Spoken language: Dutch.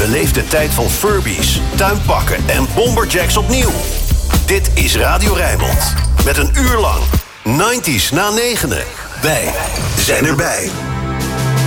Beleef de tijd van Furbies, tuinpakken en bomberjacks opnieuw. Dit is Radio Rijnmond. Met een uur lang 90s na negenen. Wij zijn erbij.